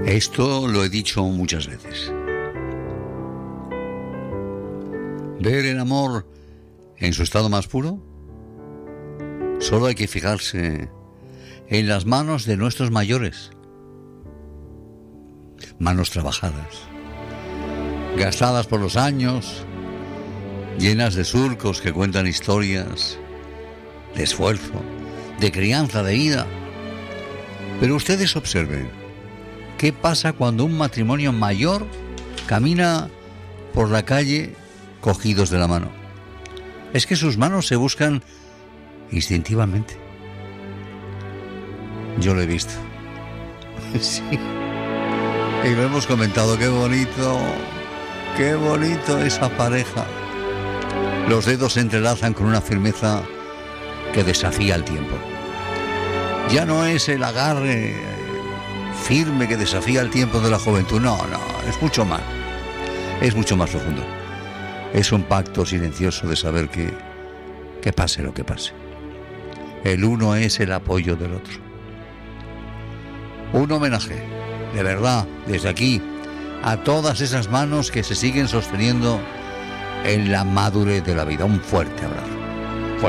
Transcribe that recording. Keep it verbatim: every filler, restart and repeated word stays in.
Esto lo he dicho muchas veces. Ver el amor en su estado más puro, solo hay que fijarse en las manos de nuestros mayores. Manos trabajadas, gastadas por los años, llenas de surcos que cuentan historias de esfuerzo, de crianza, de vida. Pero ustedes observen, ¿qué pasa cuando un matrimonio mayor camina por la calle cogidos de la mano? Es que sus manos se buscan instintivamente. Yo lo he visto. Sí. Y lo hemos comentado, qué bonito, qué bonito esa pareja. Los dedos se entrelazan con una firmeza que desafía el tiempo. Ya no es el agarre firme que desafía el tiempo de la juventud, no, no, es mucho más, es mucho más profundo. Es un pacto silencioso de saber que, que pase lo que pase, el uno es el apoyo del otro. Un homenaje, de verdad, desde aquí, a todas esas manos que se siguen sosteniendo en la madurez de la vida. Un fuerte abrazo.